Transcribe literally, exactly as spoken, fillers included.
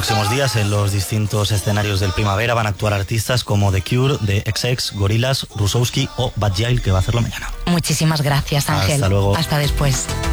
próximos días en los distintos escenarios del Primavera van a actuar artistas como The Cure, The X X, Gorillaz, Rusowski o Bad Gyal, que va a hacerlo mañana. Muchísimas gracias, Ángel. Hasta luego. Hasta después.